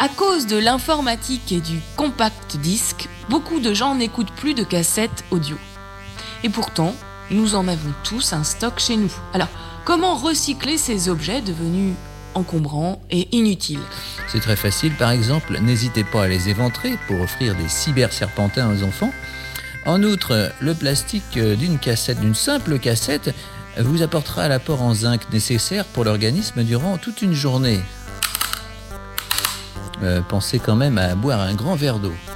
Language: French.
À cause de l'informatique et du compact disque, beaucoup de gens n'écoutent plus de cassettes audio. Et pourtant, nous en avons tous un stock chez nous. Alors, comment recycler ces objets devenus encombrants et inutiles ? C'est très facile, par exemple, n'hésitez pas à les éventrer pour offrir des cyberserpentins aux enfants. En outre, le plastique d'une simple cassette, vous apportera l'apport en zinc nécessaire pour l'organisme durant toute une journée. Pensez quand même à boire un grand verre d'eau.